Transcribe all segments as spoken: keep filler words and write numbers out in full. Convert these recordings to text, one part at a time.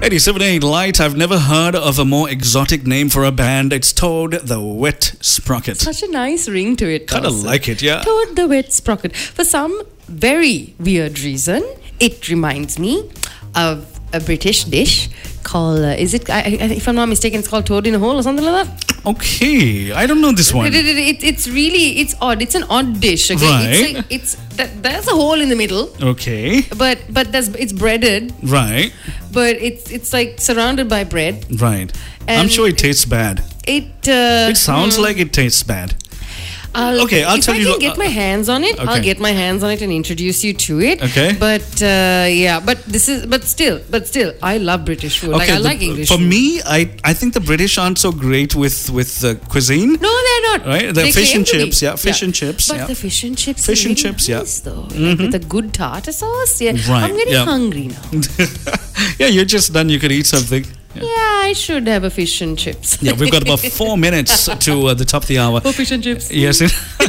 eighty-seven point eight Light. I've never heard of a more exotic name for a band. It's Toad the Wet Sprocket. Such a nice ring to it. Kind of like it, yeah. Toad the Wet Sprocket. For some very weird reason, it reminds me of a British dish called, uh, is it, I, I, if I'm not mistaken, it's called Toad in a Hole or something like that. Okay, I don't know this one. It, it, it, it's really, it's odd. It's an odd dish. Okay? Right. It's, like, it's that, there's a hole in the middle. Okay. But but there's it's breaded. Right. But it's it's like surrounded by bread. Right. And I'm sure it tastes bad. It uh, It sounds hmm. like it tastes bad. I'll, Okay, I'll if tell I you- can get my hands on it, I'll Okay. get my hands on it and introduce you to it. Okay. But uh, yeah, but this is, but still, but still, I love British food. like I the- like English For food. me, I, I think the British aren't so great with with uh, cuisine. No, they're not. Right, the They fish claim and to be. chips, yeah, fish and chips, But yeah. the fish and chips, Fish are and really chips, yeah. nice, though. Like with a good tartar sauce. Yeah, Right, I'm getting yeah. hungry now. Yeah, you're just done. You could eat something. Yeah. Yeah, I should have a fish and chips. Yeah, we've got about four minutes to uh, the top of the hour. Oh, fish and chips. Yes,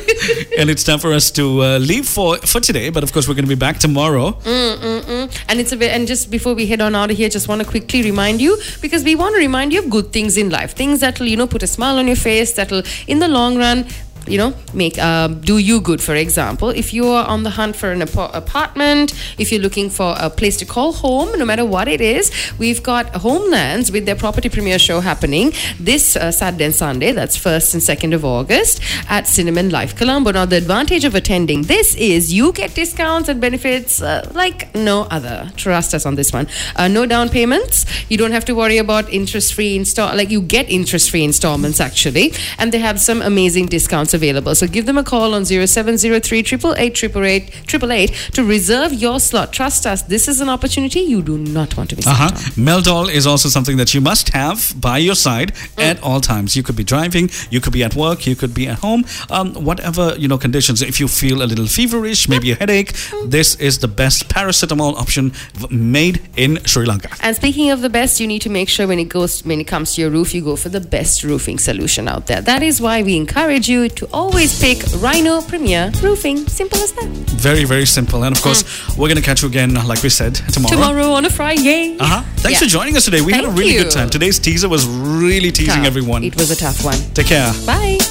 and it's time for us to uh, leave for, for today. But of course, we're going to be back tomorrow. Mm-mm-mm. And it's a bit, and just before we head on out of here, just want to quickly remind you, because we want to remind you of good things in life, things that'll, you know, put a smile on your face, that'll in the long run, you know, make um, do you good. For example, if you are on the hunt for an ap- apartment, if you're looking for a place to call home, no matter what it is, we've got Homelands with their property premiere show happening this uh, Saturday and Sunday. That's first and second of August at Cinnamon Life Colombo. Now, the advantage of attending this is you get discounts and benefits uh, like no other. Trust us on this one. Uh, no down payments. You don't have to worry about interest-free install. Like you get interest-free installments actually, and they have some amazing discounts available. So give them a call on zero seven zero three, eight eight eight, eight eight eight to reserve your slot. Trust us, this is an opportunity you do not want to miss Uh-huh. out on. Meldol is also something that you must have by your side at all times. You could be driving, you could be at work, you could be at home, um, whatever, you know, conditions. If you feel a little feverish, maybe a headache, this is the best paracetamol option v- made in Sri Lanka. And speaking of the best, you need to make sure when it goes when it comes to your roof, you go for the best roofing solution out there. That is why we encourage you to always pick Rhino Premier Roofing. Simple as that. Very, very simple. And of course, we're going to catch you again, like we said, tomorrow. Tomorrow on a Friday. Uh-huh. Thanks Yeah. for joining us today. We had a Thank really you. good time. Today's teaser was really teasing Tough. everyone. It was a tough one. Take care. Bye.